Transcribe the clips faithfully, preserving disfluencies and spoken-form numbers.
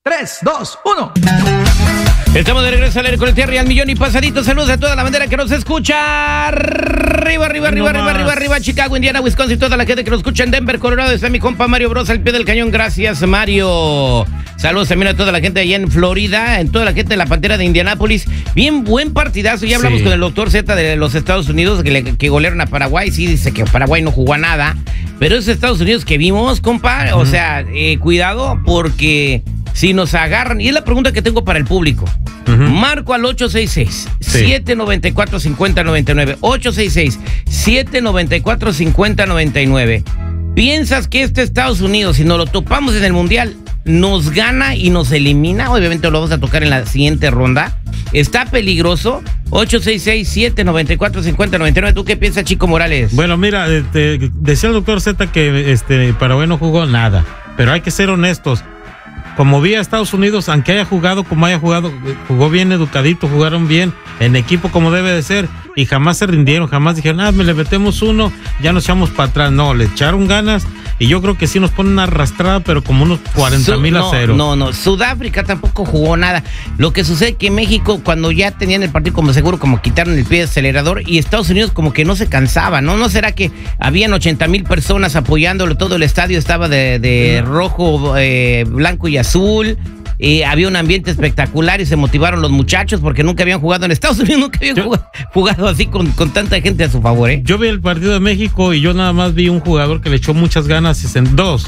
tres, dos, uno. Estamos de regreso al aire con el Terry al millón y pasadito. Saludos a toda la bandera que nos escucha. Arriba, arriba, arriba, arriba, arriba, arriba, Chicago, Indiana, Wisconsin, toda la gente que nos escucha en Denver, Colorado. Está mi compa Mario Bros al pie del cañón. Gracias, Mario. Saludos también a toda la gente allá en Florida, en toda la gente de la Pantera de Indianápolis. Bien buen partidazo. Ya hablamos sí. con el doctor Z de los Estados Unidos que, le, que golearon a Paraguay. Sí, dice que Paraguay no jugó a nada. Pero esos Estados Unidos que vimos, compa, uh-huh. o sea, eh, cuidado porque si nos agarran, y es la pregunta que tengo para el público. Uh-huh. Marco al ocho seis seis, siete nueve cuatro, cinco cero nueve nueve. ocho seis seis, siete nueve cuatro, cinco cero nueve nueve. ¿Piensas que este Estados Unidos, si nos lo topamos en el Mundial, nos gana y nos elimina? Obviamente lo vamos a tocar en la siguiente ronda. ¿Está peligroso? ocho seis seis, siete nueve cuatro, cinco cero nueve nueve. ¿Tú qué piensas, Chico Morales? Bueno, mira, este, decía el doctor Z que este, Paraguay no jugó nada, pero hay que ser honestos. Como vi a Estados Unidos, aunque haya jugado como haya jugado, jugó bien educadito, jugaron bien, en equipo como debe de ser, y jamás se rindieron, jamás dijeron, ah, me le metemos uno, ya nos echamos para atrás. No, le echaron ganas, y yo creo que sí nos ponen una arrastrada, pero como unos cuarenta mil a cero. No, no, Sudáfrica tampoco jugó nada. Lo que sucede es que México, cuando ya tenían el partido como seguro, como quitaron el pie de acelerador, y Estados Unidos como que no se cansaba, ¿no? ¿No será que habían ochenta mil personas apoyándolo, todo el estadio estaba de, de sí. rojo, eh, blanco y azul? Eh, había un ambiente espectacular y se motivaron los muchachos porque nunca habían jugado en Estados Unidos, nunca habían yo, jugado, jugado así con, con tanta gente a su favor, ¿eh? Yo vi el partido de México y yo nada más vi un jugador que le echó muchas ganas y en dos,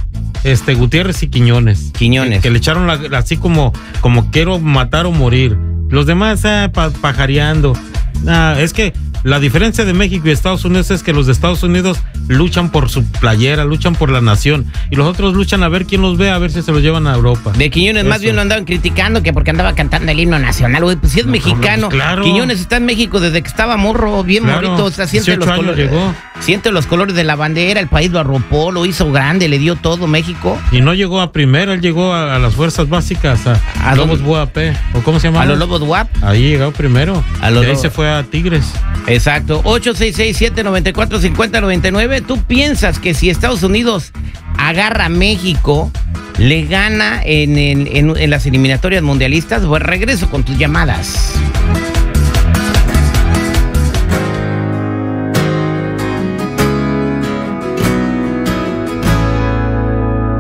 este Gutiérrez y Quiñones. Quiñones. Que, que le echaron la, así como, como quiero matar o morir. Los demás eh, pa, pajareando. Nah, es que la diferencia de México y Estados Unidos es que los de Estados Unidos luchan por su playera, luchan por la nación, y los otros luchan a ver quién los ve, a ver si se los llevan a Europa. De Quiñones Eso. Más bien lo andaban criticando que porque andaba cantando el himno nacional, güey, pues si es no, mexicano. Pues claro. Quiñones está en México desde que estaba morro, bien claro. morrito, o sea, siente los colores, llegó. siente los colores de la bandera, el país lo arropó, lo hizo grande, le dio todo México. Y no llegó a primera, él llegó a, a las fuerzas básicas, a, a Lobos W A P, o cómo se llama. A los Lobos W A P. Ahí llegó primero, a los y ahí se fue a Tigres. Exacto, ocho seis seis, siete nueve cuatro, cinco cero nueve nueve. ¿Tú piensas que si Estados Unidos agarra a México, le gana en, en, en, en las eliminatorias mundialistas? Pues regreso con tus llamadas.